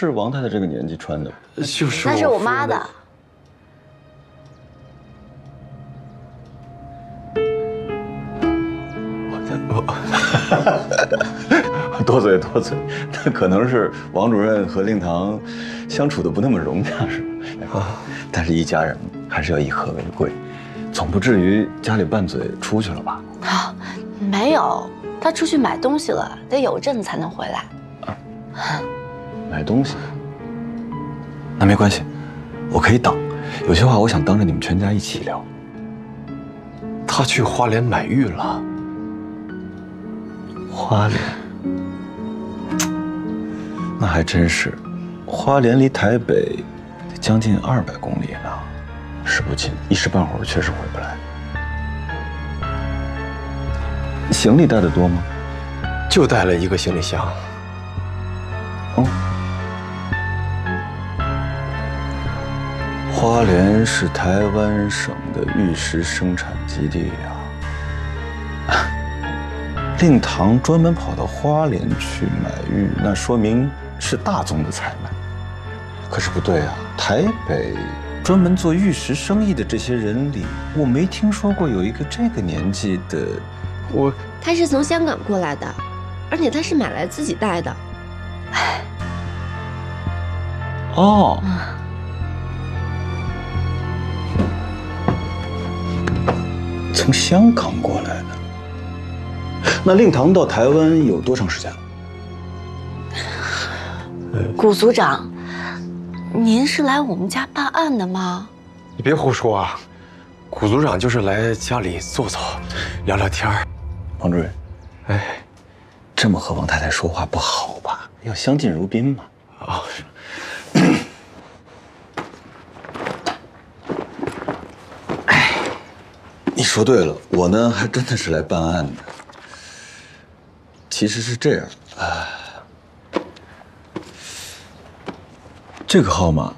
是王太太这个年纪穿的， 就是那是我妈的。 多嘴多嘴，那可能是王主任和令堂相处的不那么融洽，是吧？啊，但是一家人还是要以和为贵，总不至于家里拌嘴出去了吧？ 啊，没有，他出去买东西了，得有阵子才能回来。啊， 买东西？那没关系，我可以等。有些话我想当着你们全家一起聊。 他去花莲买玉了。 花莲？那还真是，花莲离台北得将近200公里呢，是不近，一时半会儿确实回不来。行李带得多吗？ 就带了一个行李箱。 哦，花莲是台湾省的玉石生产基地呀。令堂专门跑到花莲去买玉，那说明是大宗的采买。可是不对啊，台北专门做玉石生意的这些人里，我没听说过有一个这个年纪的。 他是从香港过来的，而且他是买来自己带的。 哦，从香港过来的。那令堂到台湾有多长时间了？ 谷组长，您是来我们家办案的吗？ 你别胡说啊！谷组长就是来家里坐坐，聊聊天儿。 王主任， 哎， 这么和王太太说话不好吧？要相敬如宾嘛。 啊、 哎，你说对了，我呢还真的是来办案的。其实是这样啊，这个号码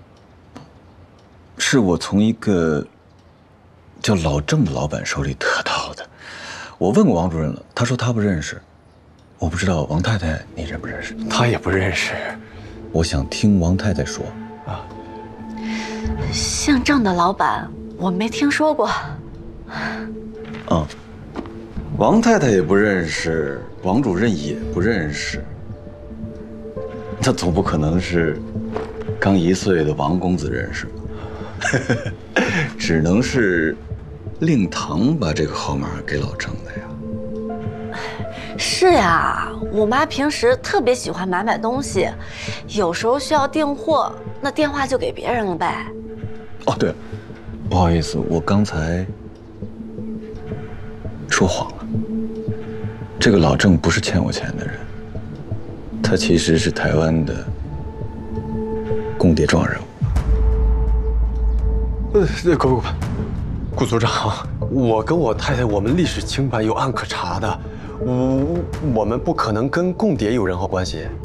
是我从一个叫老郑的老板手里得到的。我问过王主任了，他说他不认识。我不知道王太太你认不认识？ 他也不认识。 我想听王太太说。啊， 姓郑的老板我没听说过。 嗯。王太太也不认识，王主任也不认识，那总不可能是刚1岁的王公子认识吧？只能是令堂把这个号码给老郑的呀。 是呀，我妈平时特别喜欢买东西，有时候需要订货，那电话就给别人了呗。 哦，对了，不好意思，我刚才说谎了。这个老郑不是欠我钱的人，他其实是台湾的共谍状人物。 谷组长，我跟我太太，我们历史清白，有案可查的，我们不可能跟共谍有任何关系。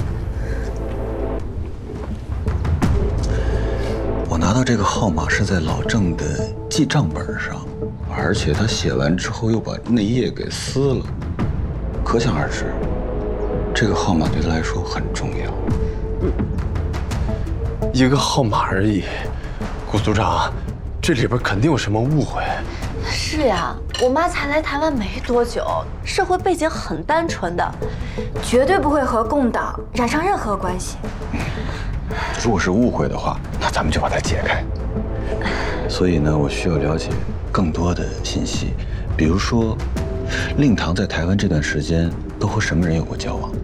我拿到这个号码是在老郑的记账本上，而且他写完之后又把那页给撕了。可想而知，这个号码对他来说很重要。 一个号码而已，谷组长，这里边肯定有什么误会。 是呀，我妈才来台湾没多久，社会背景很单纯的， 绝对不会和共党染上任何关系。 如果是误会的话，那咱们就把它解开。所以呢，我需要了解更多的信息，比如说，令堂在台湾这段时间都和什么人有过交往？